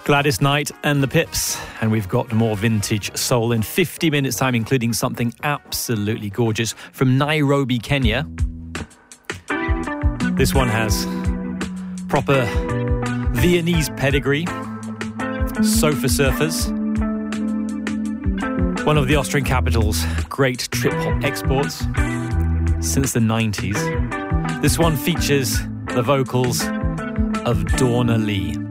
Gladys Knight and the Pips, and we've got more vintage soul in 50 minutes time, including something absolutely gorgeous from Nairobi, Kenya. This one has proper Viennese pedigree, Sofa Surfers, one of the Austrian capital's great trip-hop exports since the 90s. This one features the vocals of Donna Lee.